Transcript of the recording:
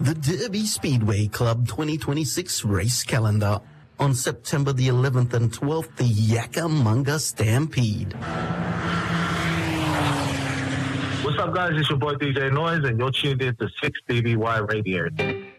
The Derby Speedway Club 2026 race calendar. On September the 11th and 12th, the Yakamunga Stampede. What's up, guys? It's your boy DJ Noise, and you're tuned in to 6 BBY Radio.